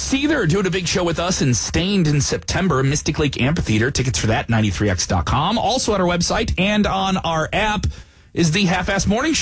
Seether doing a big show with us in Stained in September, Mystic Lake Amphitheater. Tickets for that, 93x.com. Also on our website and on our app is the Half-Ass Morning Show.